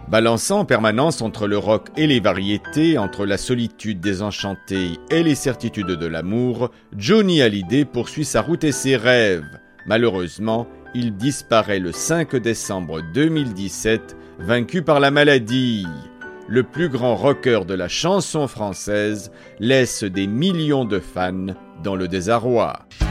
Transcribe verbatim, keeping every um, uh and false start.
Balançant en permanence entre le rock et les variétés, entre la solitude désenchantée et les certitudes de l'amour, Johnny Hallyday poursuit sa route et ses rêves. Malheureusement, il disparaît le cinq décembre deux mille dix-sept, vaincu par la maladie. Le plus grand rocker de la chanson française laisse des millions de fans dans le désarroi.